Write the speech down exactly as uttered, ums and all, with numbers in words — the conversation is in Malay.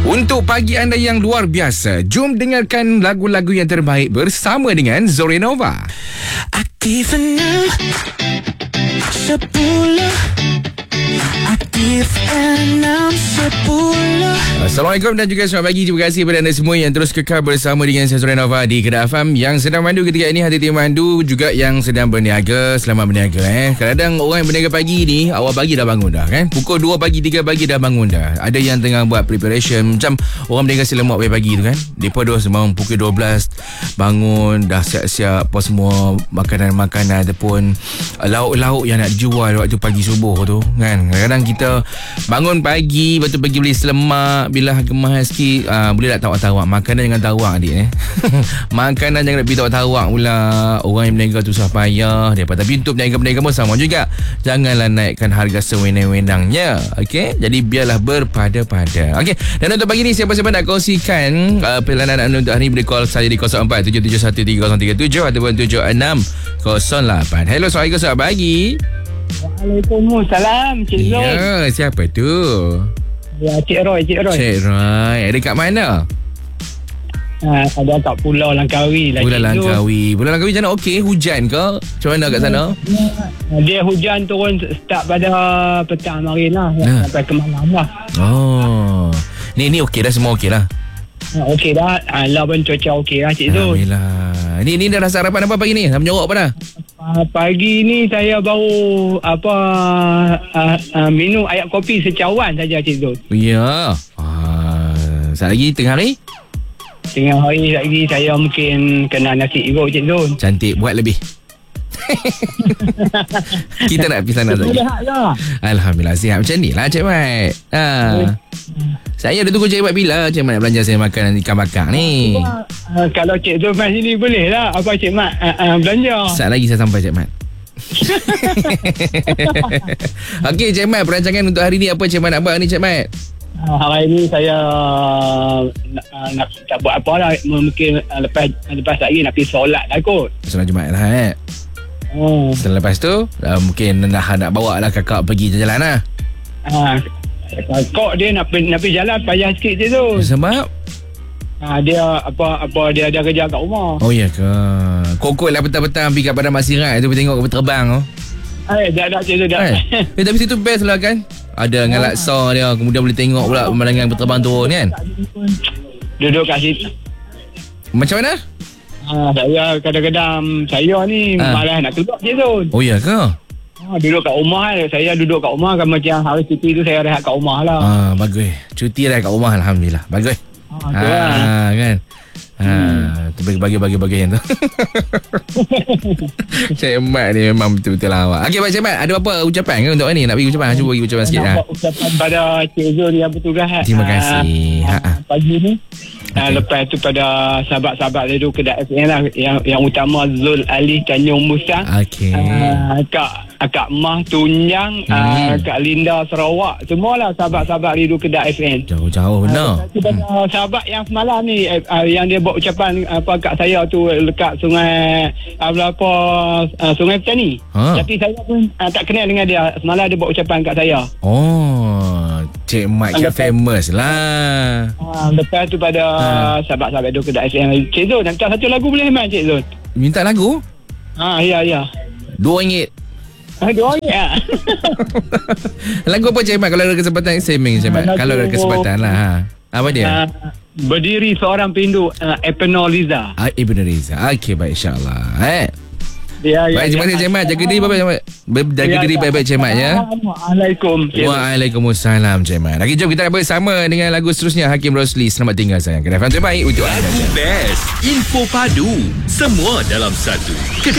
Untuk pagi anda yang luar biasa, jom dengarkan lagu-lagu yang terbaik bersama dengan Zorenova. Aktif enam sepuluh, aktif enam sepuluh. Assalamualaikum dan juga selamat pagi. Terima kasih kepada anda semua yang terus kekal bersama dengan saya Zorenova di Kedah F M. Yang sedang mandu ketika ini, hati-hati mandu. Juga yang sedang berniaga, selamat berniaga eh. Kadang-kadang orang yang berniaga pagi ni, awal pagi dah bangun dah kan. Pukul dua pagi, tiga pagi dah bangun dah. Ada yang tengah buat preparation. Macam orang berniaga si lemak pagi-pagi tu kan. Mereka dah bangun pukul dua belas, bangun dah siap-siap apa semua makanan-makanan ataupun lauk-lauk yang nak dijual waktu pagi subuh tu kan. Kadang-kadang kita bangun pagi, lepas tu pergi beli selemak. Bila harga mahal sikit, uh, boleh tak tawak-tawak. Makanan jangan tawak adik eh. Makanan jangan nak pergi tawak-tawak pula. Orang yang berniaga tu susah payah dia. Tapi untuk berniaga-berniaga pun sama juga. Janganlah naikkan harga sewenang-wenangnya. Okey, jadi biarlah berpada-pada. Okey, dan untuk pagi ni siapa-siapa nak kongsikan uh, perjalanan anda untuk hari ini, boleh call saya di kosong empat tujuh tujuh satu tiga kosong tiga tujuh ataupun tujuh enam kosong lapan. Hello, Assalamualaikum, selamat pagi. Waalaikumsalam, Cik Zul. Ya, siapa tu? Ya, Cik Roy, Cik Roy. Cik Roy. Ada kat mana? Ha, ada kat Pulau Langkawi lah, Pulau Cik Zul. Langkawi. Pulau Langkawi macam mana? Okey, hujan ke? Macam mana kat sana? Dia hujan turun start pada petang hari lah. Ha. Sampai ke malam lah. Oh. Ni ni okey dah, semua okey lah. Ha, okey dah. Alah pun cuaca okey lah, Cik Zul. Alhamdulillah. Ni ni dah rasa harapan apa pagi ni? Dah menyorok apa dah? Uh, pagi ni saya baru apa uh, uh, minum air kopi secawan saja, Cik Zul. Ya. Ah, sekejap lagi tengah hari? Tengah hari lagi saya mungkin kena nasi juga, Cik Zul. Cantik, buat lebih. Kita nak pergi sana lagi. Lah. Alhamdulillah, sihat macam ni lah Cik Mat. Ha. Saya dah tunggu Cik Mat bila Cik Mat nak belanja saya makan ikan bakar ni. Uh, kalau Cik Zul main sini boleh lah. Apa Cik Mat uh, uh, belanja? Sekejap lagi saya sampai Cik Mat. Okey Cik Mat, perancangan untuk hari ni apa Cik Mat nak buat ni Cik Mat? Uh, hari ni saya nak, uh, nak tak buat apa lah. Mungkin uh, lepas lepas lagi nak pergi solat lah kot. Solat Jumaat lah eh. Oh. Setelah lepas tu uh, mungkin nak, nak bawa lah kakak pergi jalan lah. Uh, kok dia nak, nak pergi jalan payah sikit je tu. Sebab? Uh, dia apa apa dia ada kerja kat rumah. Oh ya ke? Kokot lah petang-petang pergi kat Padang Masirat tu, pergi tengok kapal terbang tu. Eh, dah dah je dah. Eh, eh tapi situ best lah kan. Ada dengan laksa dia, kemudian boleh tengok pula pemandangan berterbang turun kan. Duduk kat situ. Macam mana? Ha, saya kadang-kadang saya ni ha. malas nak keluar je tu. Oh ya ke? Ha, duduk kat rumah. Saya duduk kat rumah kan, macam hari cuti tu saya rehat kat rumah lah. Ah, bagus. Cuti dah kat rumah, alhamdulillah. Bagus. Ha, ah, kan. Ha, hmm. tu bagi-bagi-bagi yang tu. Cik Mat ni memang betul-betul lawak. Okey, Pak Cik Mat, ada apa ucapan ke untuk ni? Nak bagi ucapan? Cuba bagi ucapan sikit. Nak ha. ucapan pada Cik Zul yang bertugas. Terima kasih. Ha, ha. Pagi ni. Okay. Uh, lepas tu pada sahabat-sahabat itu Kedah F M lah, yang yang utama Zul Ali Tanjung Musa. Okey. Uh, Kak Kak Mah Tunyang, hmm. uh, Kak Linda Sarawak, semualah sahabat-sahabat Ridu Kedah F M. Jauh-jauh benar. Uh, hmm. Sahabat yang semalam ni uh, yang dia buat ucapan apa kat saya tu dekat sungai apa apa uh, Sungai Petani. Ha. Tapi saya pun uh, tak kenal dengan dia. Semalam dia buat ucapan kat saya. Oh, Cik Mat kat famous lah. Uh, lepas tu pada ha. sahabat-sahabat Ridu Kedah F M. Cik Zul, nak minta satu lagu boleh man Cik Zul? Minta lagu? Ha, ya ya. Dua ringgit. Dua ringgit lah. Lagu apa Cik Mat kalau ada kesempatan sembang Cik Mat? Kalau ada kesempatan lah ha. Apa dia? Uh, berdiri seorang pindu uh, Epenol Liza. Ah, Ibn Riza. Okey, baik, insyaAllah. Eh? Ya, ya, baik, terima kasih Cik Mat. Jaga diri baik-baik. Jaga ya, diri baik-baik Cik Mat ya. Assalamualaikum. Waalaikumsalam Cik Mat. Okey, jom kita bersama dengan lagu seterusnya Hakim Rosli. Selamat tinggal sayang. Kedah F M terbaik untuk anda. Lagu best, info padu, semua dalam satu. Kedah